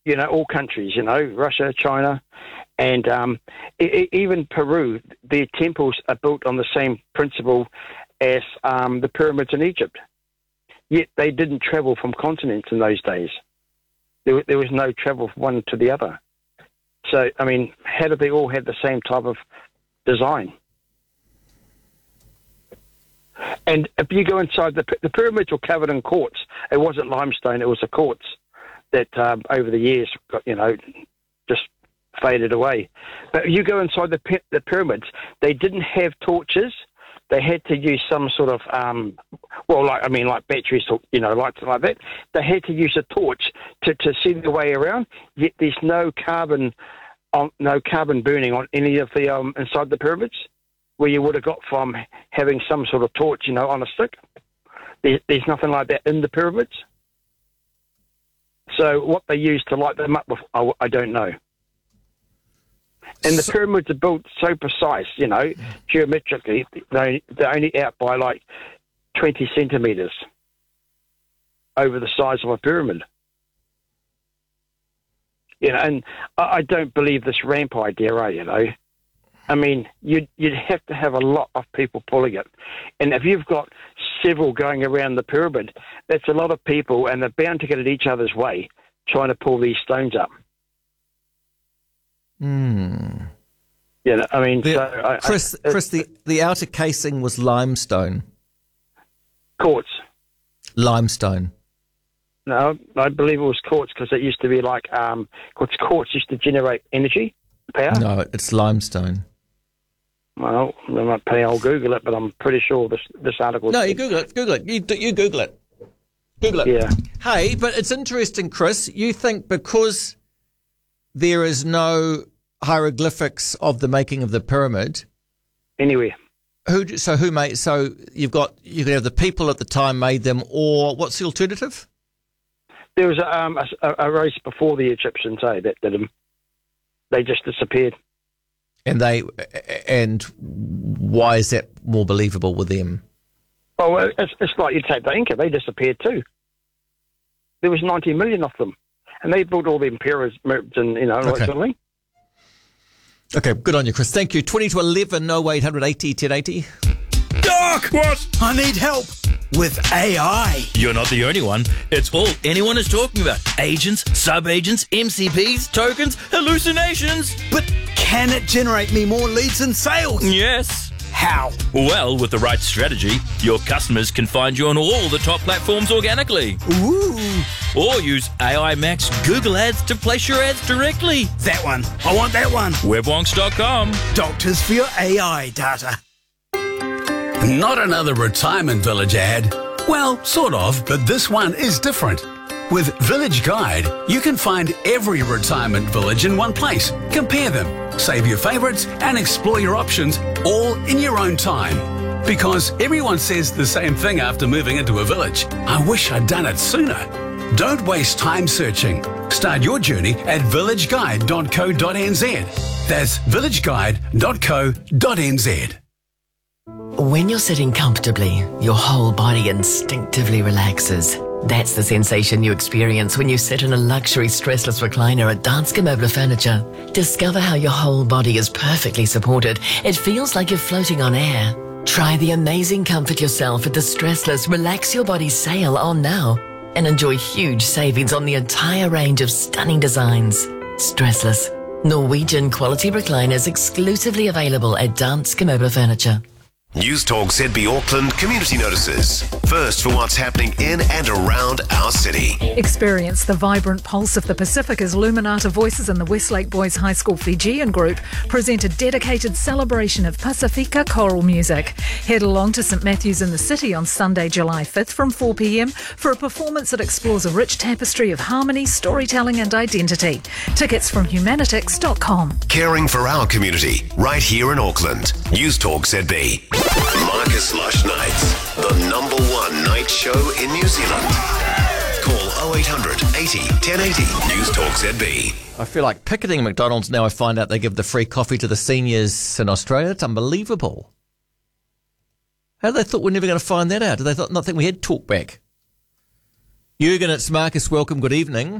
all countries, Russia, China, and even Peru, their temples are built on the same principle as the pyramids in Egypt. Yet they didn't travel from continents in those days. There was no travel from one to the other. So, I mean, how did they all have the same type of design? And if you go inside, the pyramids were covered in quartz. It wasn't limestone, it was a quartz that over the years got, just faded away. But if you go inside the pyramids, they didn't have torches. They had to use some sort of, like batteries or, lights like that. They had to use a torch to see their way around, yet there's no carbon burning on any of the inside the pyramids, where you would have got from having some sort of torch, on a stick. There's nothing like that in the pyramids. So what they used to light them up with, I don't know. And the pyramids are built so precise, geometrically, they're only out by like 20 centimetres over the size of a pyramid. And I don't believe this ramp idea, I mean, you'd have to have a lot of people pulling it. And if you've got several going around the pyramid, that's a lot of people, and they're bound to get in each other's way trying to pull these stones up. Chris, the outer casing was limestone. Quartz. Limestone. No, I believe it was quartz because it used to be like, quartz used to generate energy, power. No, it's limestone. Well, I'll Google it, but I'm pretty sure this article... No, you Google it. You Google it. Google it. Yeah. Hey, but it's interesting, Chris. You think because there is no hieroglyphics of the making of the pyramid anywhere. So you could have the people at the time made them, or what's the alternative? There was a race before the Egyptians, that did them. They just disappeared. And why is that more believable with them? Oh, it's like you take the Inca; they disappeared too. There was 90 million of them, and they built all the pyramids and Okay. Okay, good on you, Chris. Thank you. 20 to 11, 0800 80 1080. Doc! What? I need help with AI. You're not the only one. It's all anyone is talking about. Agents, sub-agents, MCPs, tokens, hallucinations. But can it generate me more leads and sales? Yes. How? Well, with the right strategy, your customers can find you on all the top platforms organically. Ooh. Or use AI Max Google Ads to place your ads directly. That one. I want that one. Webwonks.com. Doctors for your AI data. Not another retirement village ad. Well, sort of, but this one is different. With Village Guide, you can find every retirement village in one place. Compare them, save your favourites, and explore your options all in your own time. Because everyone says the same thing after moving into a village. I wish I'd done it sooner. Don't waste time searching. Start your journey at villageguide.co.nz. That's villageguide.co.nz. When you're sitting comfortably, your whole body instinctively relaxes. That's the sensation you experience when you sit in a luxury stressless recliner at Danske Møbler Furniture. Discover how your whole body is perfectly supported. It feels like you're floating on air. Try the amazing comfort yourself at the stressless Relax Your Body sale on now and enjoy huge savings on the entire range of stunning designs. Stressless. Norwegian quality recliners exclusively available at Danske Møbler Furniture. News Talk ZB Auckland community notices. First for what's happening in and around our city. Experience the vibrant pulse of the Pacific as Luminata Voices and the Westlake Boys High School Fijian group present a dedicated celebration of Pasifika choral music. Head along to St Matthews in the City on Sunday, July 5th from 4 p.m. for a performance that explores a rich tapestry of harmony, storytelling and identity. Tickets from humanitix.com. Caring for our community, right here in Auckland. News Talk ZB. Marcus Lush Nights, the number one night show in New Zealand. Call 0800 80 1080 News Talk ZB. I feel like picketing McDonald's now. I find out they give the free coffee to the seniors in Australia. It's unbelievable. How they thought we're never going to find that out? Did they not think we had talk back? Jürgen, it's Marcus. Welcome. Good evening.